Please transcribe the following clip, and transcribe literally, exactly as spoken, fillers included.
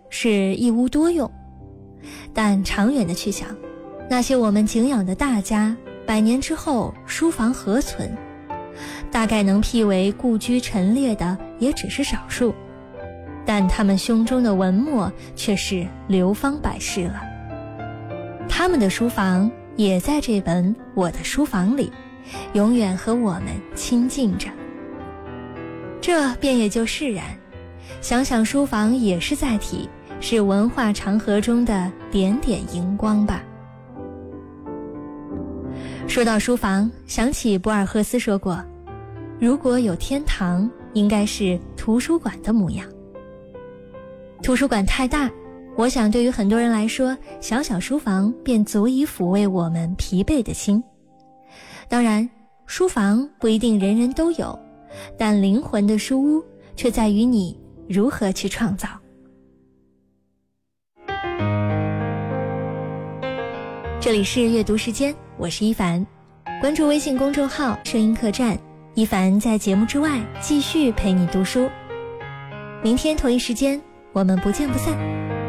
是一屋多用，但长远的去想，那些我们敬仰的大家，百年之后书房何存？大概能辟为故居陈列的也只是少数，但他们胸中的文墨却是流芳百世了。他们的书房也在这本我的书房里，永远和我们亲近着。这便也就释然，想想书房也是载体，是文化长河中的点点荧光吧。说到书房，想起博尔赫斯说过，如果有天堂，应该是图书馆的模样。图书馆太大，我想对于很多人来说，小小书房便足以抚慰我们疲惫的心。当然，书房不一定人人都有，但灵魂的书屋却在于你如何去创造。这里是阅读时间，我是一凡，关注微信公众号声音客栈，一凡在节目之外继续陪你读书。明天同一时间，我们不见不散。